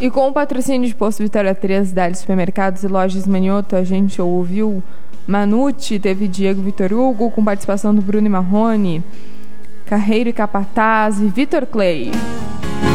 E com o patrocínio de Posto Vitória 3, Dali Supermercados e Lojas Manioto, a gente ouviu Manute, teve Diego Vitor Hugo, com participação do Bruno Marrone, Carreiro e Capataz e Vitor Clay.